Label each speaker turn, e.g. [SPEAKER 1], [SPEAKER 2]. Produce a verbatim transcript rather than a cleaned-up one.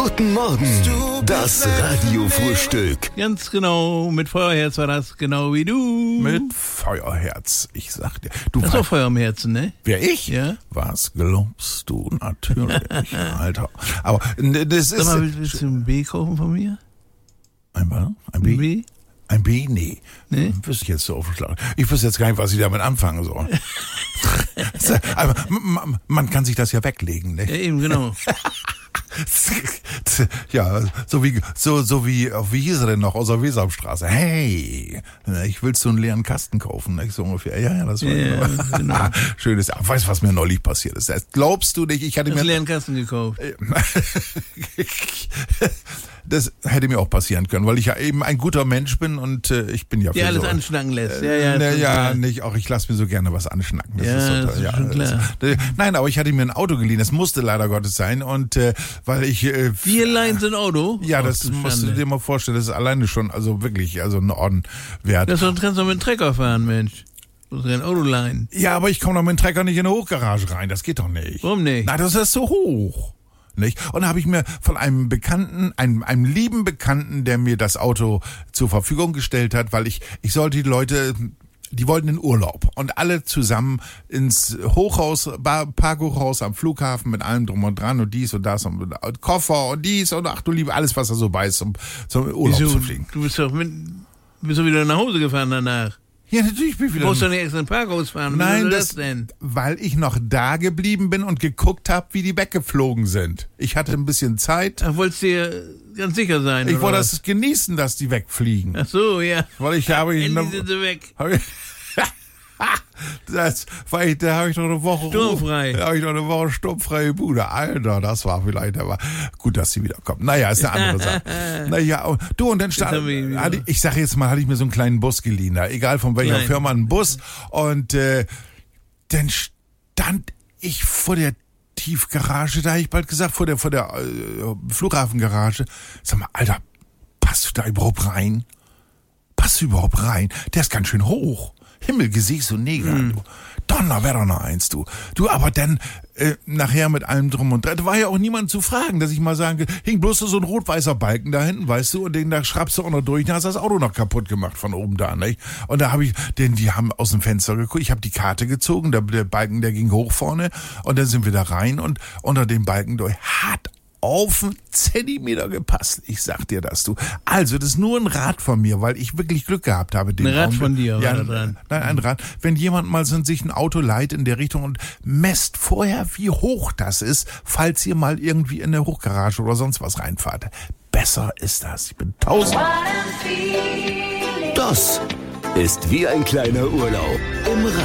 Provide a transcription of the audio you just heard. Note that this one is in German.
[SPEAKER 1] Guten Morgen, das Radiofrühstück.
[SPEAKER 2] Ganz genau, mit Feuerherz war das, genau wie du.
[SPEAKER 3] Mit Feuerherz, ich sag dir. Du
[SPEAKER 2] Hast
[SPEAKER 3] weißt-
[SPEAKER 2] auch Feuer im Herzen, ne?
[SPEAKER 3] Wer ich?
[SPEAKER 2] Ja.
[SPEAKER 3] Was glaubst du? Natürlich, Alter. Aber n- das
[SPEAKER 2] Sag
[SPEAKER 3] ist...
[SPEAKER 2] mal, willst du ein B kaufen von mir?
[SPEAKER 3] Ein was? Ein
[SPEAKER 2] Ein
[SPEAKER 3] B?
[SPEAKER 2] B?
[SPEAKER 3] Ein B? Nee.
[SPEAKER 2] Nee?
[SPEAKER 3] Wüsste ich jetzt so aufgeschlagen. Ich wüsste jetzt gar nicht, was ich damit anfangen soll. Aber man, man kann sich das ja weglegen, ne?
[SPEAKER 2] Ja, eben, genau.
[SPEAKER 3] Ja, so wie, so, so wie, wie hieß er denn noch aus der Wesamstraße? Hey, ich will so einen leeren Kasten kaufen, nicht so ungefähr. Ja, ja, das war
[SPEAKER 2] Ja,
[SPEAKER 3] genau.
[SPEAKER 2] genau.
[SPEAKER 3] Schönes. Weißt du, was mir neulich passiert ist? Das glaubst du nicht? Ich hatte
[SPEAKER 2] Hast
[SPEAKER 3] mir
[SPEAKER 2] du leeren Kasten gekauft?
[SPEAKER 3] das hätte mir auch passieren können, weil ich ja eben ein guter Mensch bin und äh, ich bin ja für
[SPEAKER 2] Der alles
[SPEAKER 3] so,
[SPEAKER 2] anschnacken lässt. Ja, ja.
[SPEAKER 3] Ne,
[SPEAKER 2] ist
[SPEAKER 3] ja,
[SPEAKER 2] klar.
[SPEAKER 3] nicht, auch ich lasse mir so gerne was anschnacken. Das
[SPEAKER 2] Ja,
[SPEAKER 3] ist so
[SPEAKER 2] das
[SPEAKER 3] toll.
[SPEAKER 2] ist schon klar.
[SPEAKER 3] Das, äh, nein, aber ich hatte mir ein Auto geliehen, das musste leider Gottes sein und äh, weil ich... Äh,
[SPEAKER 2] Wir leihen so ein Auto?
[SPEAKER 3] ja,
[SPEAKER 2] Ach,
[SPEAKER 3] das
[SPEAKER 2] du
[SPEAKER 3] musst du
[SPEAKER 2] Schande.
[SPEAKER 3] dir mal vorstellen, das ist alleine schon, also wirklich, also ein Orden wert.
[SPEAKER 2] Das kannst du doch mit dem Trecker fahren, Mensch. Du musst dir ein Auto leihen.
[SPEAKER 3] Ja, aber ich komme doch mit dem Trecker nicht in eine Hochgarage rein, das geht doch nicht.
[SPEAKER 2] Warum nicht?
[SPEAKER 3] Na, das ist so hoch. Nicht? Und da habe ich mir von einem Bekannten, einem, einem lieben Bekannten, der mir das Auto zur Verfügung gestellt hat, weil ich, ich sollte die Leute, die wollten in Urlaub und alle zusammen ins Hochhaus, Bar- Parkhochhaus am Flughafen mit allem drum und dran und dies und das und Koffer und dies und ach du Liebe, alles was da so bei ist, um zum Urlaub
[SPEAKER 2] Wieso?
[SPEAKER 3] zu fliegen.
[SPEAKER 2] Du bist doch mit, bist doch wieder nach Hause gefahren danach.
[SPEAKER 3] Ja, natürlich bin ich
[SPEAKER 2] Du
[SPEAKER 3] wieder...
[SPEAKER 2] musst doch nicht extra in den Parkhaus fahren. Wieso
[SPEAKER 3] Nein,
[SPEAKER 2] soll
[SPEAKER 3] das,
[SPEAKER 2] das denn?
[SPEAKER 3] weil ich noch da geblieben bin und geguckt habe, wie die weggeflogen sind. Ich hatte ein bisschen Zeit.
[SPEAKER 2] Ach, wolltest du dir ganz sicher sein,
[SPEAKER 3] Ich
[SPEAKER 2] oder
[SPEAKER 3] wollte
[SPEAKER 2] was?
[SPEAKER 3] das genießen, dass die wegfliegen.
[SPEAKER 2] Ach so, ja.
[SPEAKER 3] Weil ich habe...
[SPEAKER 2] Endlich sind sie weg.
[SPEAKER 3] Hab ich, das, weil ich, da habe ich noch eine Woche...
[SPEAKER 2] Sturmfrei.
[SPEAKER 3] Da habe ich noch eine Woche sturmfreie Bude. Alter, das war vielleicht aber gut, dass sie wiederkommt. Naja, ist eine andere Sache. Naja, und, du, und dann stand...
[SPEAKER 2] haben wir ihn wieder.
[SPEAKER 3] hatte ich ich sage jetzt mal, hatte ich mir so einen kleinen Bus geliehen. Da, egal von welcher
[SPEAKER 2] Klein.
[SPEAKER 3] Firma, einen Bus. Und äh, dann stand ich vor der Tiefgarage, da habe ich bald gesagt, vor der, vor der äh, Flughafengarage. Sag mal, Alter, passt du da überhaupt rein? Passt du überhaupt rein? Der ist ganz schön hoch. Himmel, Gesicht und Neger,
[SPEAKER 2] Hm.
[SPEAKER 3] du. Donner, wär doch noch eins, du. Du, aber dann äh, nachher mit allem drum und dran. Da war ja auch niemand zu fragen, dass ich mal sagen kann, hing bloß so ein rot-weißer Balken da hinten, weißt du, und den da schraubst du auch noch durch, dann hast du das Auto noch kaputt gemacht von oben da, nicht? Und da habe ich, denn die haben aus dem Fenster geguckt, ich habe die Karte gezogen, der, der Balken, der ging hoch vorne und dann sind wir da rein und unter dem Balken durch hat auf einen Zentimeter gepasst. Ich sag dir das, du. Also, das ist nur ein Rat von mir, weil ich wirklich Glück gehabt habe. Den
[SPEAKER 2] Ein Rat
[SPEAKER 3] Augenblick-
[SPEAKER 2] von dir,
[SPEAKER 3] ja,
[SPEAKER 2] war da dran?
[SPEAKER 3] Nein, ein Rat. Wenn jemand mal so sich ein Auto leiht in der Richtung und messt vorher, wie hoch das ist, falls ihr mal irgendwie in eine Hochgarage oder sonst was reinfahrt. Besser ist das. Ich bin tausend.
[SPEAKER 1] Das ist wie ein kleiner Urlaub im